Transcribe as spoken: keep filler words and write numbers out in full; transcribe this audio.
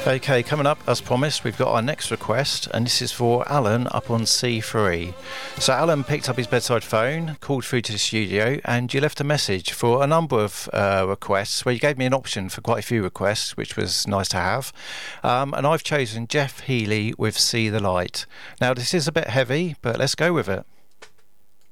Okay, coming up, as promised, we've got our next request, and this is for Alan up on C three. So Alan picked up his bedside phone, called through to the studio, and you left a message for a number of uh, requests, where you gave me an option for quite a few requests, which was nice to have. Um, and I've chosen Jeff Healey with See the Light. Now, this is a bit heavy, but let's go with it.